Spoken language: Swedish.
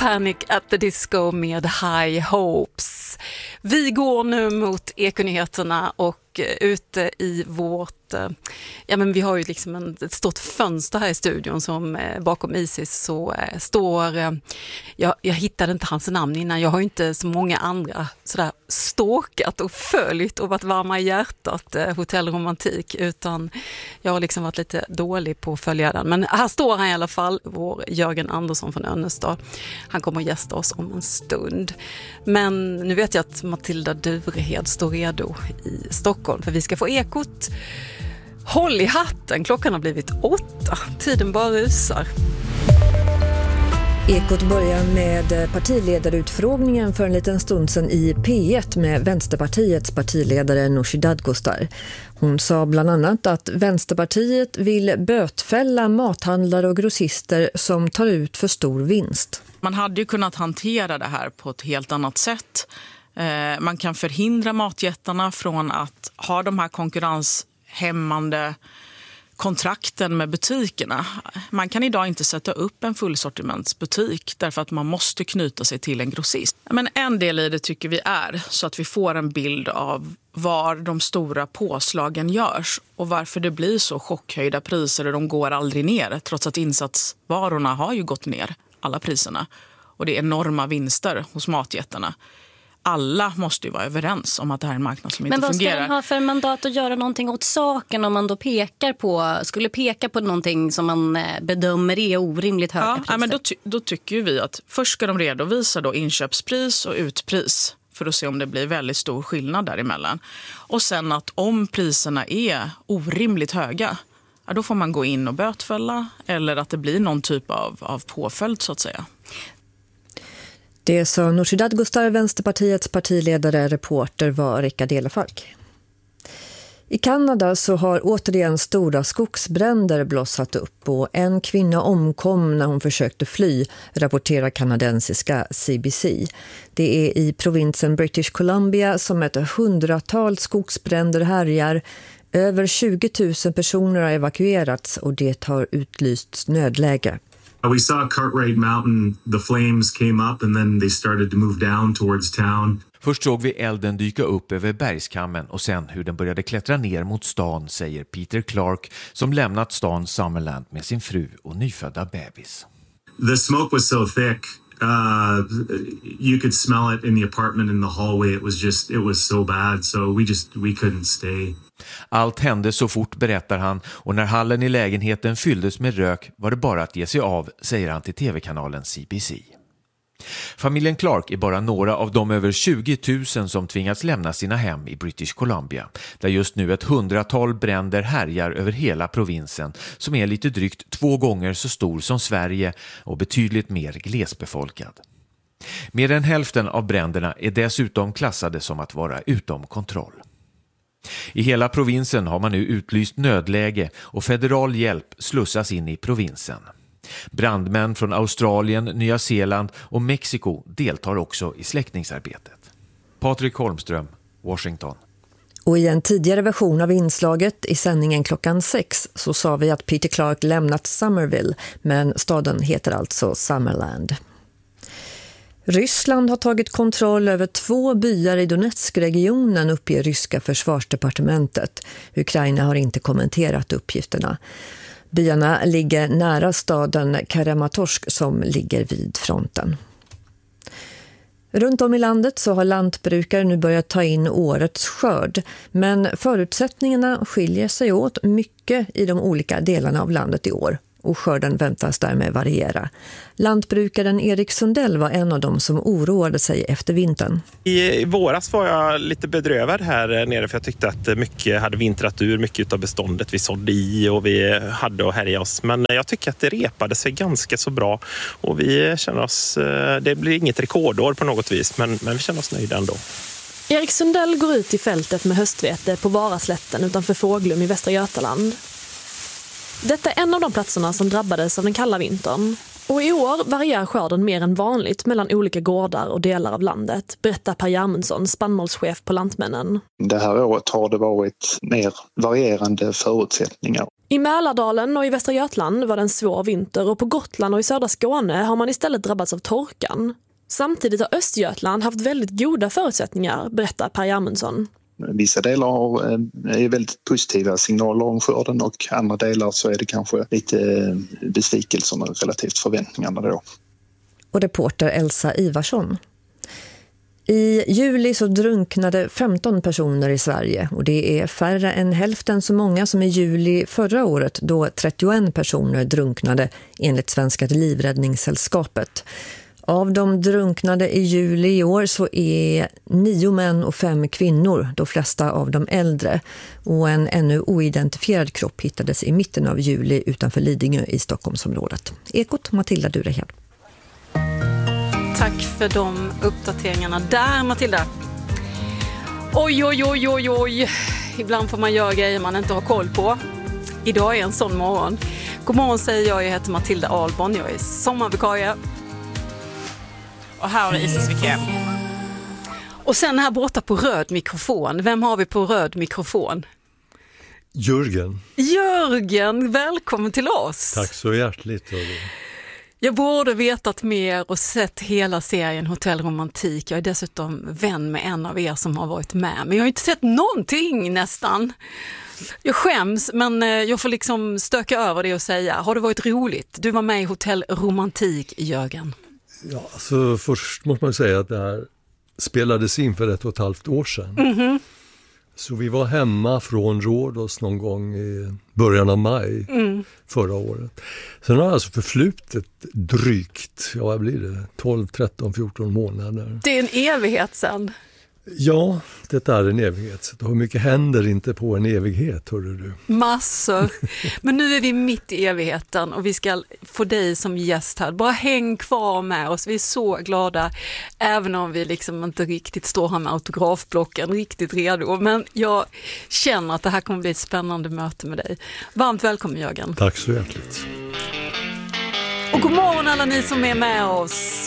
Panic at the Disco med High Hopes. Vi går nu mot Ekonyheterna och ute i vårt... Ja, men vi har ju liksom ett stort fönster här i studion som bakom Isis så står... Jag hittade inte hans namn innan. Jag har ju inte så många andra sådär stalkat och följt och varit varma i hjärtat hotellromantik, utan jag har liksom varit lite dålig på att följa den. Men här står han i alla fall, vår Jörgen Andersson från Önnestad. Han kommer att gästa oss om en stund. Men nu vet jag att Matilda Durehed står redo i Stockholm, för vi ska få Ekot. Håll i hatten, klockan har blivit 8. Tiden bara rusar. Ekot börjar med partiledarutfrågningen för en liten stund sedan i P1 med Vänsterpartiets partiledare Nooshi Dadgostar. Hon sa bland annat att Vänsterpartiet vill bötfälla mathandlare och grossister som tar ut för stor vinst. Man hade ju kunnat hantera det här på ett helt annat sätt. Man kan förhindra matjättarna från att ha de här konkurrenshämmande kontrakten med butikerna. Man kan idag inte sätta upp en fullsortimentsbutik därför att man måste knyta sig till en grossist. Men en del i det tycker vi är så att vi får en bild av var de stora påslagen görs och varför det blir så chockhöjda priser och de går aldrig ner, trots att insatsvarorna har ju gått ner, alla priserna. Och det är enorma vinster hos matjättarna. Alla måste ju vara överens om att det här är en marknad som inte fungerar. Men vad ska den ha för mandat att göra någonting åt saken om man då skulle peka på någonting som man bedömer är orimligt höga priser? Ja, men då tycker vi att först ska de redovisa då inköpspris och utpris för att se om det blir väldigt stor skillnad däremellan. Och sen att om priserna är orimligt höga, ja, då får man gå in och bötfälla eller att det blir någon typ av påföljd så att säga. Det sa Nooshi Dadgostar, Vänsterpartiets partiledare. Reporter var Rickard Delefalk. I Kanada så har återigen stora skogsbränder blossat upp och en kvinna omkom när hon försökte fly, rapporterar kanadensiska CBC. Det är i provinsen British Columbia som ett 100-tal skogsbränder härjar. Över 20 000 personer har evakuerats och det har utlysts nödläge. We saw Cartwright Mountain, the flames came up and then they started to move down towards town. Först såg vi elden dyka upp över bergskammen och sen hur den började klättra ner mot stan, säger Peter Clark som lämnat stan Summerland med sin fru och nyfödda bebis. The smoke was so thick, you could smell it in the apartment in the hallway. It was so bad, so we couldn't stay. Allt hände så fort, berättar han, och när hallen i lägenheten fylldes med rök var det bara att ge sig av, säger han till tv-kanalen CBC. Familjen Clark är bara några av de över 20 000 som tvingats lämna sina hem i British Columbia, där just nu ett 100-tal bränder härjar över hela provinsen, som är lite drygt 2 gånger så stor som Sverige och betydligt mer glesbefolkad. Mer än hälften av bränderna är dessutom klassade som att vara utom kontroll. I hela provinsen har man nu utlyst nödläge och federal hjälp slussas in i provinsen. Brandmän från Australien, Nya Zeeland och Mexiko deltar också i släckningsarbetet. Patrik Holmström, Washington. Och i en tidigare version av inslaget i sändningen klockan 6 så sa vi att Peter Clark lämnat Somerville, men staden heter alltså Summerland. Ryssland har tagit kontroll över 2 byar i Donetsk-regionen, uppger ryska försvarsdepartementet. Ukraina har inte kommenterat uppgifterna. Byarna ligger nära staden Kramatorsk som ligger vid fronten. Runt om i landet så har lantbrukare nu börjat ta in årets skörd, men förutsättningarna skiljer sig åt mycket i de olika delarna av landet i år. Och skörden väntas därmed variera. Lantbrukaren Erik Sundell var en av dem som oroade sig efter vintern. I våras var jag lite bedrövad här nere för jag tyckte att mycket hade vintrat ur, mycket av beståndet vi sådde i och vi hade att härja oss. Men jag tycker att det repade sig ganska så bra och vi känner oss, det blir inget rekordår på något vis, men vi känner oss nöjda ändå. Erik Sundell går ut i fältet med höstvete på Varaslätten utanför Fåglum i Västra Götaland. Detta är en av de platserna som drabbades av den kalla vintern. Och i år varierar skörden mer än vanligt mellan olika gårdar och delar av landet, berättar Per Järmundsson, spannmålschef på Lantmännen. Det här året har det varit mer varierande förutsättningar. I Mälardalen och i Västra Götaland var det en svår vinter och på Gotland och i södra Skåne har man istället drabbats av torkan. Samtidigt har Östergötland haft väldigt goda förutsättningar, berättar Per Järmundsson. Vissa delar är väldigt positiva signaler om skörden och andra delar så är det kanske lite besvikelserna relativt förväntningarna då. Och reporter Elsa Ivarsson. I juli så drunknade 15 personer i Sverige och det är färre än hälften så många som i juli förra året då 31 personer drunknade enligt Svenska livräddningssällskapet. Av de drunknade i juli i år så är 9 män och 5 kvinnor, de flesta av dem äldre. Och en ännu oidentifierad kropp hittades i mitten av juli utanför Lidingö i Stockholmsområdet. Ekot, Matilda Durehed. Tack för de uppdateringarna där, Matilda. Oj, oj, oj, oj, oj. Ibland får man göra grejer man inte har koll på. Idag är en sån morgon. God morgon säger jag heter Matilda Ahlborn, jag är sommarvikarie. Och här har det Isis Wikén. Och sen här borta på röd mikrofon. Vem har vi på röd mikrofon? Jörgen. Jörgen, välkommen till oss. Tack så hjärtligt. Jag borde vetat mer och sett hela serien Hotell Romantik. Jag är dessutom vän med en av er som har varit med. Men jag har inte sett någonting nästan. Jag skäms, men jag får liksom stöka över det och säga. Har det varit roligt? Du var med i Hotell Romantik, Jörgen. Ja, så först måste man säga att det här spelades in för 1,5 år sedan. Mm-hmm. Så vi var hemma från Rhodos någon gång i början av maj förra året. Sen har det alltså förflutit drygt, vad blir det, 12, 13, 14 månader. Det är en evighet sedan. Ja, det är en evighet. Så hur mycket händer inte på en evighet, hörru du? Massor. Men nu är vi mitt i evigheten och vi ska få dig som gäst här. Bara häng kvar med oss. Vi är så glada, även om vi liksom inte riktigt står här med autografblocken riktigt redo. Men jag känner att det här kommer bli ett spännande möte med dig. Varmt välkommen, Jörgen. Tack så hjärtligt. Och god morgon alla ni som är med oss.